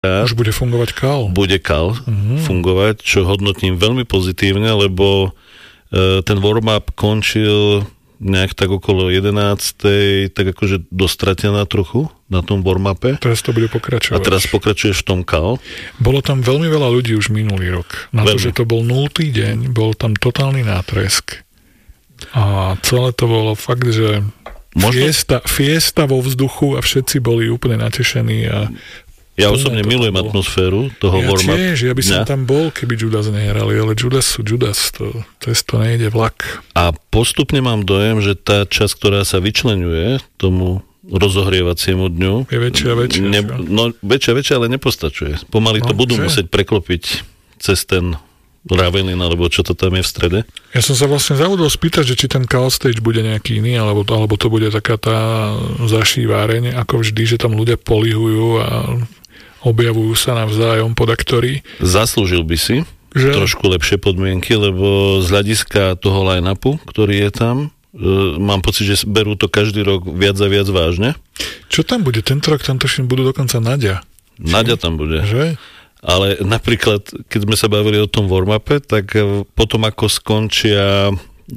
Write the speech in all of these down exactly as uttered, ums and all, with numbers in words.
Už bude fungovať kal. Bude kal uh-huh. fungovať, čo hodnotím veľmi pozitívne, lebo e, ten warm-up končil nejak tak okolo jedenástej, tak akože dostratená trochu na tom warm-upe. Teraz to bude pokračovať. A teraz pokračuješ v tom kal. Bolo tam veľmi veľa ľudí už minulý rok. Na veľmi. To, že to bol nultý deň, bol tam totálny nátresk. A celé to bolo fakt, že fiesta, fiesta vo vzduchu a všetci boli úplne natešení a ja osobne milujem bolo. Atmosféru toho ja warm-up. Ja tiež, ja by som ja. tam bol, keby Judas nehrali, ale Judas sú Judas, to, cez to nejde vlak. A postupne mám dojem, že tá časť, ktorá sa vyčleňuje tomu rozohrievaciemu dňu, je väčšia a väčšia. Ne, no väčšia, väčšia, ale nepostačuje. Pomaly no, to budú že? musieť preklopiť cez ten Ravenin, alebo čo to tam je v strede. Ja som sa vlastne zavodol spýtať, že či ten call stage bude nejaký iný, alebo, alebo to bude taká tá zašíváreň, ako vždy, že tam ľudia polihujú a objavujú sa navzájom podaktori. Zaslúžil by si že? trošku lepšie podmienky, lebo z hľadiska toho line-upu, ktorý je tam, e, mám pocit, že berú to každý rok viac a viac vážne. Čo tam bude? Tento rok tam toším budú dokonca Nadia. Nadia tam bude. Že? Ale napríklad, keď sme sa bavili o tom warm-upe, tak potom ako skončia e,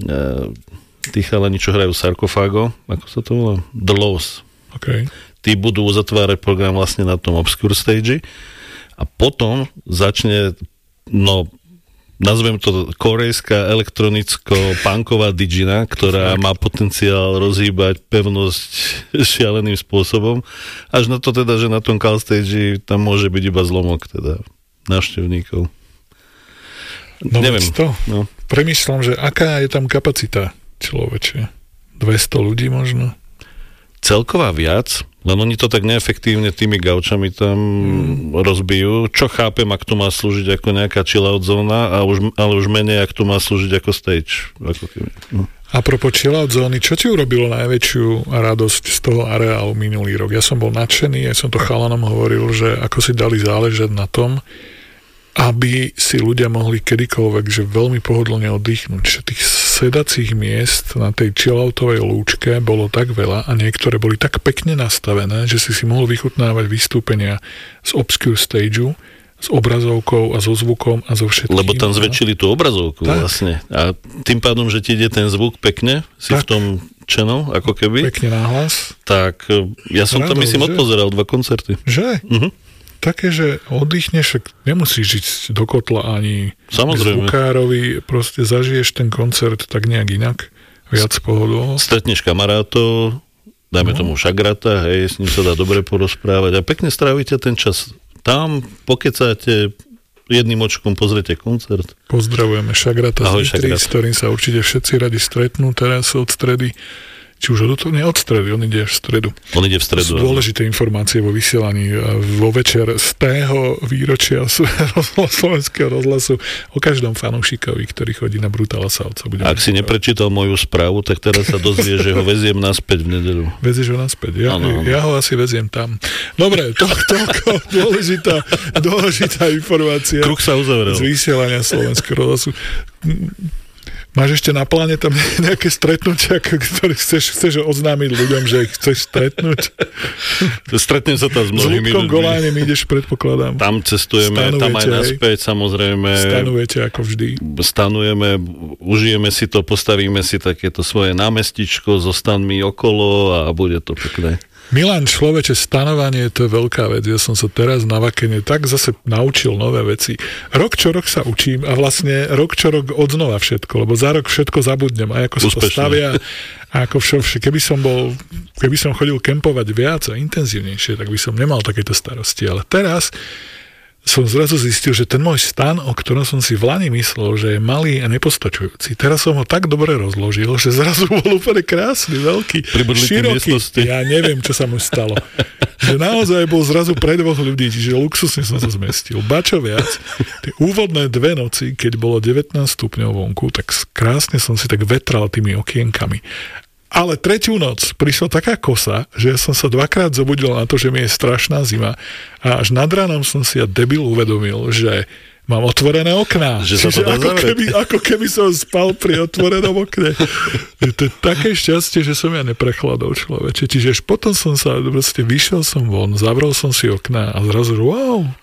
tí chalani, čo hrajú Sarkofago, ako sa to volá? The Lows. Okay. Tí budú uzatvárať program vlastne na tom Obscure stage a potom začne, no, nazvem to korejská elektronicko-punková didžina, ktorá má potenciál rozhýbať pevnosť šialeným spôsobom. Až na to teda, že na tom call stage tam môže byť iba zlomok teda návštevníkov. No neviem. To. No. Premýšľam, že aká je tam kapacita človeče? dvesto ľudí možno? Celková viac, len oni to tak neefektívne tými gaučami tam mm. rozbijú, čo chápem, ak to má slúžiť ako nejaká chill-out zóna, a už, ale už menej, ak to má slúžiť ako stage. Ako keby, no. A propos chill-out zóny, čo ti urobilo najväčšiu radosť z toho areálu minulý rok? Ja som bol nadšený, ja som to chalanom hovoril, že ako si dali záležať na tom, aby si ľudia mohli kedykoľvek, že veľmi pohodlne oddychnúť. Že tých sedacích miest na tej chilloutovej lúčke bolo tak veľa a niektoré boli tak pekne nastavené, že si si mohol vychutnávať vystúpenia z Obscure stageu, s obrazovkou a so zvukom a so všetkým. Lebo tam zväčšili tú obrazovku tak. vlastne. A tým pádom, že ti ide ten zvuk pekne, si tak. v tom channel, ako keby. Pekne nahlas. Tak ja som Radol, tam, myslím, že? odpozeral dva koncerty. Že? Mhm. Také, že oddychneš, nemusíš ísť do kotla ani Samozrejme. zvukárovi, proste zažiješ ten koncert tak nejak inak, viac pohodlno. Stretneš kamarátov, dajme no. tomu šagrata, hej, s ním sa dá dobre porozprávať a pekne strávite ten čas. Tam pokecáte, jedným očkom pozrite koncert. Pozdravujeme šagrata z Nitry, s ktorým sa určite všetci radi stretnú teraz od stredy. Či už od, nie od stredy, on ide v stredu. On ide v stredu. Sú dôležité informácie vo vysielaní vo večer z tého výročia slovenského rozhlasu o každom fanúšikovi, ktorý chodí na Brutala Salca. Ak si neprečítal moju správu, tak teraz sa dozvie, že ho veziem naspäť v nedeľu. Vezieš ho naspäť? Ja, ano, ano. ja ho asi veziem tam. Dobre, to, toľko dôležitá, dôležitá informácia. Kruh sa uzavrel. Z vysielania slovenského rozhlasu. Máš ešte na pláne tam nejaké stretnutia, ktoré chceš, chceš oznámiť ľuďom, že ich chceš stretnúť? Stretnem sa tam s mnohými ľuďmi. S Ľudkom Golánem ideš, predpokladám. Tam cestujeme, Stanujete, tam aj naspäť, samozrejme. Stanujete ako vždy. Stanujeme, užijeme si to, postavíme si takéto svoje námestičko so stanmi okolo a bude to pekné. Milan, človeče, stanovanie, to je veľká vec. Ja som sa teraz na Vakene tak zase naučil nové veci. Rok čo rok sa učím a vlastne rok čo rok odznova všetko, lebo za rok všetko zabudnem a ako sa to stavia a ako všetko. Keby som bol, keby som chodil kempovať viac a intenzívnejšie, tak by som nemal takéto starosti. Ale teraz som zrazu zistil, že ten môj stan, o ktorom som si v lani myslel, že je malý a nepostačujúci, teraz som ho tak dobre rozložil, že zrazu bol úplne krásny, veľký, široký. Ja neviem, čo sa mu stalo. Že naozaj bol zrazu pre dvoch ľudí, čiže luxusne som sa zmestil. Ba čo viac, tie úvodné dve noci, keď bolo devätnásť stupňov vonku, tak krásne som si tak vetral tými okienkami. Ale tretiu noc prišla taká kosa, že ja som sa dvakrát zobudil na to, že mi je strašná zima a až nad ránom som si ja debil uvedomil, že mám otvorené okná. Že sa to dá ako, keby, ako keby som spal pri otvorenom okne. To je také šťastie, že som ja neprechladol, človeče. Čiže až potom som sa, proste vyšiel som von, zavrel som si okná a zrazu, wow,